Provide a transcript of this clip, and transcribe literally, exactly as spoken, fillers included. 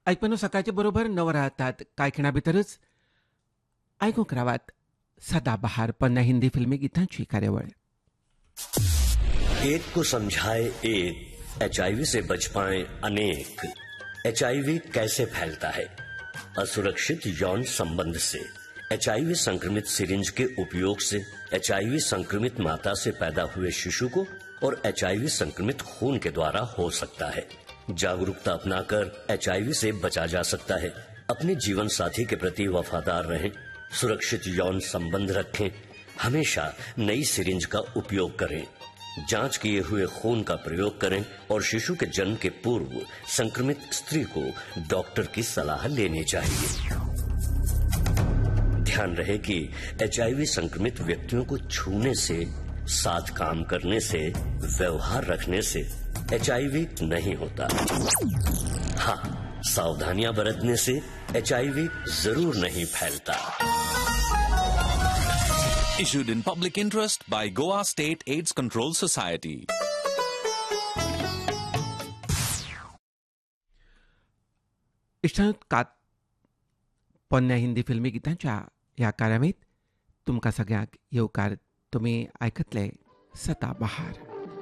ऐकून सकाळचे बरोबर नव राहतात कायखिणा भितरच आयकूंक रावात सदाबहार पन्ना हिंदी फिल्मी गीतांची कार्यावळ. एक को समझाए एक, एचआईवी से बच पाए अनेक. एचआईवी कैसे फैलता है? असुरक्षित यौन संबंध से. एचआईवी संक्रमित सिरिंज के उपयोग से एचआईवी संक्रमित माता से पैदा हुए शिशु को और एचआईवी संक्रमित खून के द्वारा हो सकता है. जागरूकता अपनाकर एचआईवी से बचा जा सकता है. अपने जीवन साथी के प्रति वफादार रहें, सुरक्षित यौन संबंध रखें, हमेशा नई सिरिंज का उपयोग करें, जांच किए हुए खून का प्रयोग करें और शिशु के जन्म के पूर्व संक्रमित स्त्री को डॉक्टर की सलाह लेनी चाहिए. ध्यान रहे कि एचआईवी संक्रमित व्यक्तियों को छूने से, साथ काम करने से, व्यवहार रखने से एचआईवी नहीं होता. हाँ, सावधानियां बरतने से एचआईवी जरूर नहीं फैलता. Issued in public interest by Goa State AIDS Control Society. इष्टानुत कात पन्न्या हिंदी फिल्मी गीतांच्या ह्या कार्यावळीत तुमकां सगळ्यांक येवकार. तुमी आयकतले सदाबहार.